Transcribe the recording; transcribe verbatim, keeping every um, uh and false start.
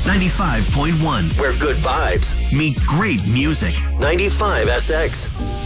ninety-five point one, where good vibes meet great music. ninety-five S X.